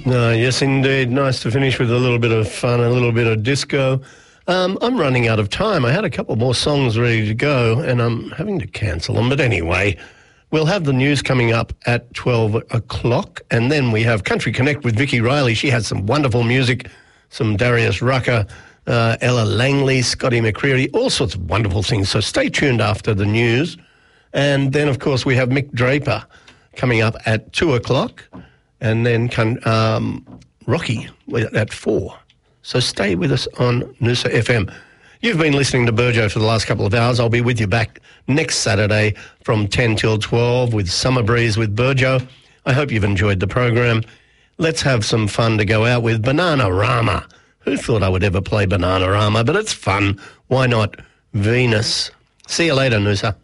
Yes, indeed. Nice to finish with a little bit of fun, a little bit of disco. I'm running out of time. I had a couple more songs ready to go, and I'm having to cancel them. But anyway, we'll have the news coming up at 12 o'clock, and then we have Country Connect with Vicky Riley. She has some wonderful music, some Darius Rucker, Ella Langley, Scotty McCreery, all sorts of wonderful things. So stay tuned after the news. And then, of course, we have Mick Draper coming up at 2 o'clock. And then Rocky at 4. So stay with us on Noosa FM. You've been listening to Burjo for the last couple of hours. I'll be with you back next Saturday from 10 till 12 with Summer Breeze with Burjo. I hope you've enjoyed the program. Let's have some fun to go out with Bananarama. Who thought I would ever play Bananarama? But it's fun. Why not? Venus. See you later, Noosa.